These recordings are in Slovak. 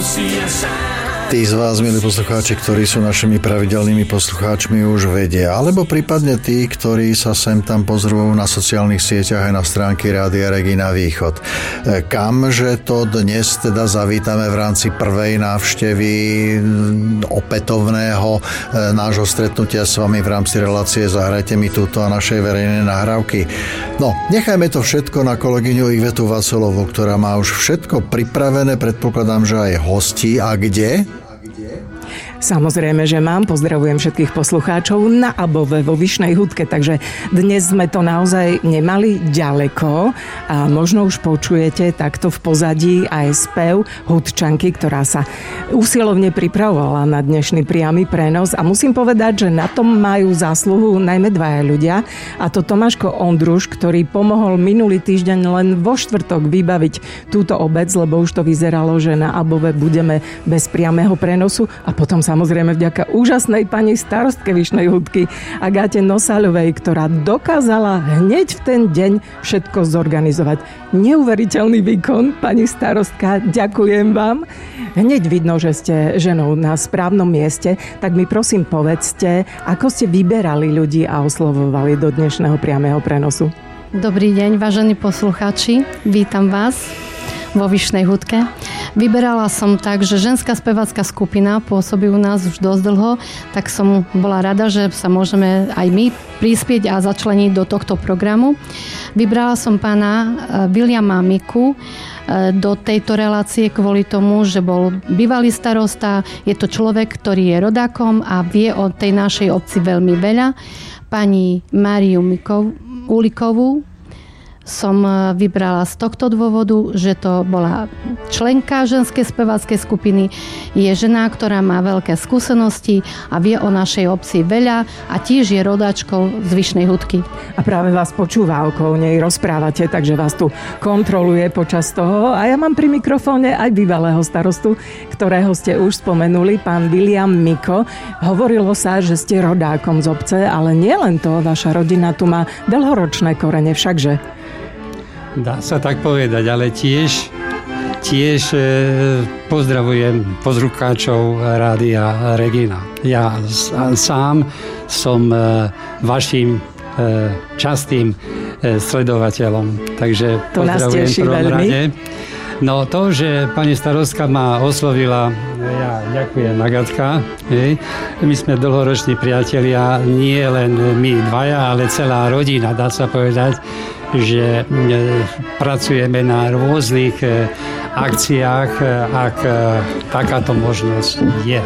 Tí z vás, milí poslucháči, ktorí sú našimi pravidelnými poslucháčmi, už vedia, alebo prípadne tí, ktorí sa sem tam pozrú na sociálnych sieťach aj na stránky Rádia Regina Východ. Kamže to dnes teda zavítame v rámci prvej návštevy opätovného nášho stretnutia s vami v rámci relácie Zahrajte mi túto a našej verejnej nahrávky. No, nechajme to všetko na kolegyňu Ivetu Vacelovú, ktorá má už všetko pripravené, predpokladám, že aj hostí. A kde? Samozrejme, že mám. Pozdravujem všetkých poslucháčov na Above vo Vyšnej Hudke, takže dnes sme to naozaj nemali ďaleko a možno už počujete takto v pozadí aj spev Hudčanky, ktorá sa usilovne pripravovala na dnešný priamy prenos a musím povedať, že na tom majú zásluhu najmä dvaja ľudia, a to Tomáško Ondruš, ktorý pomohol minulý týždeň len vo štvrtok vybaviť túto obec, lebo už to vyzeralo, že na Above budeme bez priamého prenosu, a potom samozrejme vďaka úžasnej pani starostke Vyšnej Hudky Agáte Nosaľovej, ktorá dokázala hneď v ten deň všetko zorganizovať. Neuveriteľný výkon, pani starostka, ďakujem vám. Hneď vidno, že ste ženou na správnom mieste, tak mi prosím povedzte, ako ste vyberali ľudí a oslovovali do dnešného priamého prenosu. Dobrý deň, vážení poslucháči, vítam vás vo Vyšnej Hudke. Vyberala som tak, že ženská spevácka skupina pôsobí u nás už dosť dlho, tak som bola rada, že sa môžeme aj my prispieť a začleniť do tohto programu. Vybrala som pána Viliama Miku do tejto relácie kvôli tomu, že bol bývalý starosta, je to človek, ktorý je rodákom a vie o tej našej obci veľmi veľa. Pani Máriu Ulikovú som vybrala z tohto dôvodu, že to bola členka ženskej speváckej skupiny, je žena, ktorá má veľké skúsenosti a vie o našej obci veľa a tiež je rodáčkou z Vyšnej Hudky. A práve vás počúva, okolo nej rozprávate, takže vás tu kontroluje počas toho. A ja mám pri mikrofóne aj bývalého starostu, ktorého ste už spomenuli, pán Viliam Miko. Hovorilo sa, že ste rodákom z obce, ale nielen to, vaša rodina tu má dlhoročné korene, všakže? Dá sa tak povedať, ale tiež pozdravujem poslucháčov Rádia Regina. Ja sám som vašim častým sledovateľom, takže to pozdravujem v prvom rade. No to, že pani starostka ma oslovila, ja ďakujem, Agatka. My sme dlhoroční priatelia, nie len my dvaja, ale celá rodina, dá sa povedať, že pracujeme na rôznych akciách, ak takáto možnosť je.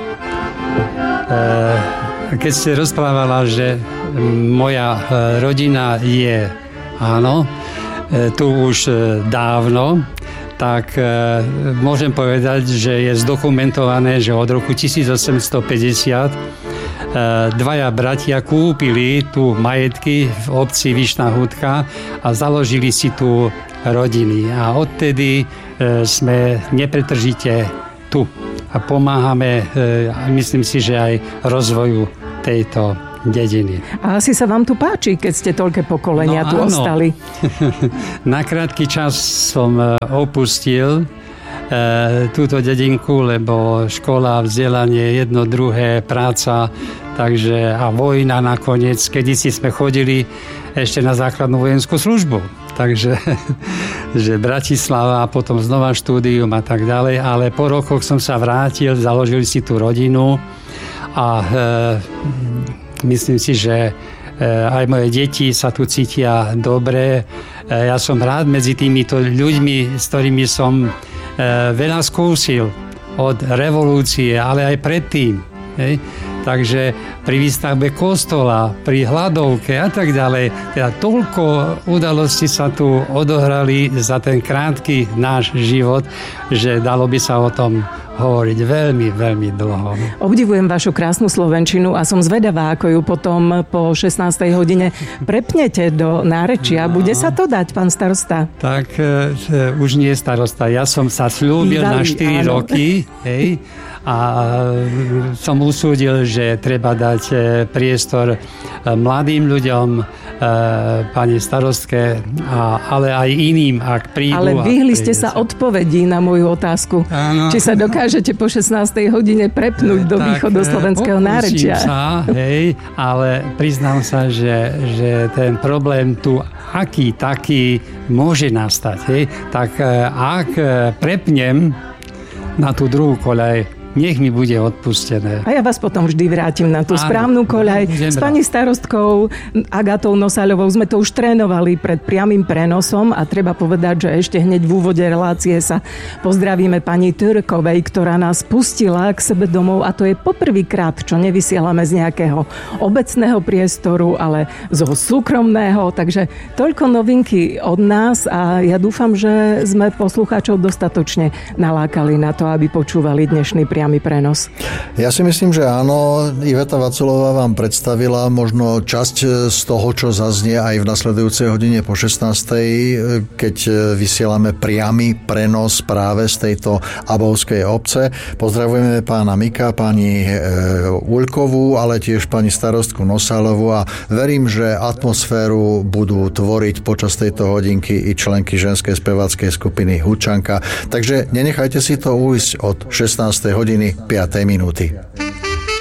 Keď ste rozprávala, že moja rodina je, áno, tu už dávno, tak môžem povedať, že je zdokumentované, že od roku 1850 dvaja bratia kúpili tu majetky v obci Vyšná Hudka a založili si tu rodiny. A odtedy sme nepretržite tu a pomáhame, myslím si, že aj rozvoju tejto dediny. A asi sa vám tu páči, keď ste toľké pokolenia tu ostali. Na krátky čas som opustil túto dedinku, lebo škola, vzdelanie, jedno, druhé, práca, takže a vojna nakoniec. Kedysi sme chodili ešte na základnú vojenskú službu. Takže že Bratislava a potom znova štúdium a tak ďalej. Ale po rokoch som sa vrátil, založili si tú rodinu a myslím si, že aj moje deti sa tu cítia dobre. Ja som rád medzi týmito ľuďmi, s ktorými som veľa skúsil od revolúcie, ale aj predtým. Takže pri výstavbe kostola, pri hladovke a tak ďalej. Teda toľko udalostí sa tu odohrali za ten krátky náš život, že dalo by sa o tom hovoriť veľmi, veľmi dlho. Obdivujem vašu krásnu slovenčinu a som zvedavá, ako ju potom po 16. hodine prepnete do nárečia. No. Bude sa to dať, pán starosta? Tak už nie starosta. Ja som sa sľúbil na 4 roky. Hej, a som usúdil, že treba dať priestor mladým ľuďom, pani starostke, ale aj iným, ak prídu. Ale vyhli ste sa odpovedí na moju otázku. Áno. Či sa dokážete nedokážete po 16. hodine prepnúť do východoslovenského nárečia. Sa, hej, ale priznám sa, že ten problém tu aký taký môže nastať. Hej. Tak ak prepnem na tú druhú koľaj, nech mi bude odpustené. A ja vás potom vždy vrátim na tú správnu koľaj. S pani starostkou Agatou Nosaľovou sme to už trénovali pred priamym prenosom a treba povedať, že ešte hneď v úvode relácie sa pozdravíme pani Türkovej, ktorá nás pustila k sebe domov a to je poprvýkrát, čo nevysielame z nejakého obecného priestoru, ale zo súkromného. Takže toľko novinky od nás a ja dúfam, že sme poslucháčov dostatočne nalákali na to, aby počúvali dnešný priamy prenos. Ja si myslím, že áno. Iveta Vaculová vám predstavila možno časť z toho, čo zaznie aj v nasledujúcej hodine po 16. keď vysielame priamy prenos práve z tejto abovskej obce. Pozdravujeme pána Mika, pani Uľkovú, ale tiež pani starostku Nosaľovú a verím, že atmosféru budú tvoriť počas tejto hodinky i členky ženskej speváckej skupiny Hučanka. Takže nenechajte si to ujsť od 16. hodiny 5. minúty.